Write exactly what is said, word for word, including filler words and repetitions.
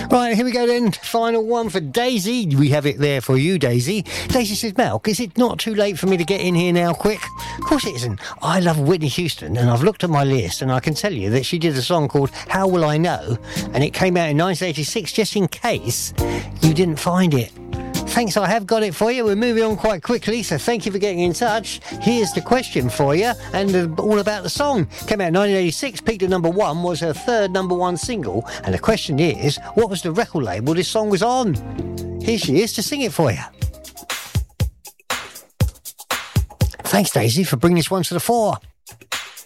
Right, here we go then. Final one for Daisy. We have it there for you, Daisy. Daisy says, Malc, is it not too late for me to get in here now quick? Of course it isn't. I love Whitney Houston, and I've looked at my list, and I can tell you that she did a song called How Will I Know? And it came out in nineteen eighty-six, just in case you didn't find it. Thanks, I have got it for you. We're moving on quite quickly, so thank you for getting in touch. Here's the question for you, and uh, all about the song. Came out in nineteen eighty-six, peaked at number one, was her third number one single, and the question is, what was the record label this song was on? Here she is to sing it for you. Thanks, Daisy, for bringing this one to the fore.